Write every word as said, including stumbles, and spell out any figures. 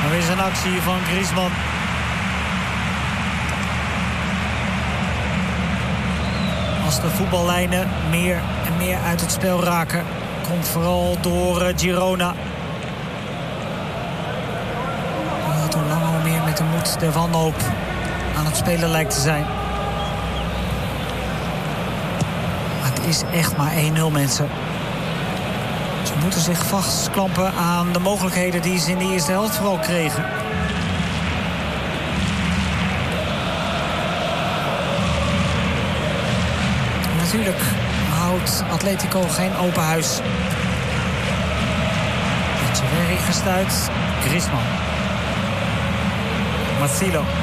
Er is een actie van Griezmann. Als de voetballijnen meer en meer uit het spel raken, komt vooral door uh, Girona. Dat hoe langer hoe meer met de moed der wanhoop aan het spelen lijkt te zijn. Maar het is echt maar één nul, mensen. Ze moeten zich vastklampen aan de mogelijkheden die ze in de eerste helft vooral kregen. En natuurlijk houdt Atletico geen open huis. Echeverri gestuit. Griezmann. Marcelo.